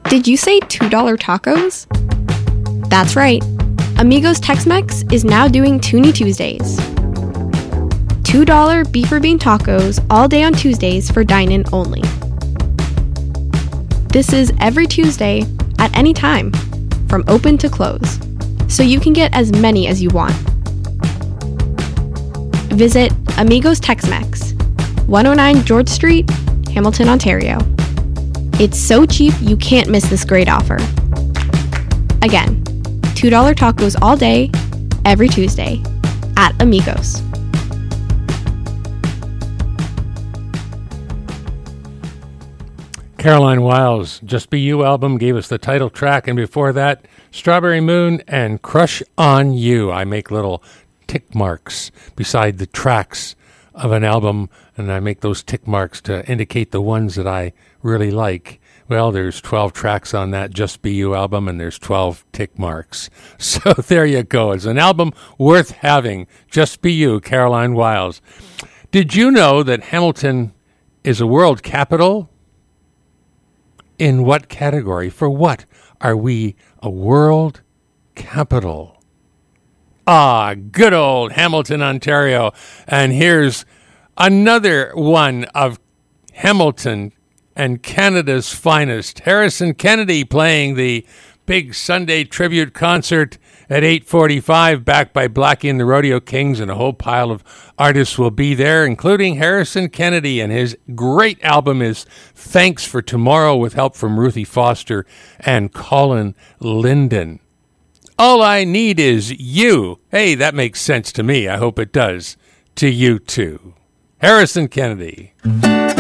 Did you say $2 tacos? That's right. Amigos Tex-Mex is now doing Toonie Tuesdays. $2 beef or bean tacos all day on Tuesdays for dine-in only. This is every Tuesday at any time, from open to close, so you can get as many as you want. Visit Amigos Tex-Mex, 109 George Street, Hamilton, Ontario. It's so cheap you can't miss this great offer. Again, $2 tacos all day, every Tuesday, at Amigos. Caroline Wiles' Just Be You album gave us the title track, and before that, Strawberry Moon and Crush on You. I make little tick marks beside the tracks of an album, and I make those tick marks to indicate the ones that I really like. Well, there's 12 tracks on that Just Be You album, and there's 12 tick marks. So there you go. It's an album worth having. Just Be You, Caroline Wiles. Did you know that Hamilton is a world capital? In what category? For what are we a world capital? Good old Hamilton, Ontario. And here's another one of Hamilton and Canada's finest. Harrison Kennedy playing the big Sunday tribute concert at 8:45, backed by Blackie and the Rodeo Kings, and a whole pile of artists will be there, including Harrison Kennedy, and his great album is Thanks for Tomorrow, with help from Ruthie Foster and Colin Linden. All I Need Is You. Hey, that makes sense to me. I hope it does to you too. Harrison Kennedy.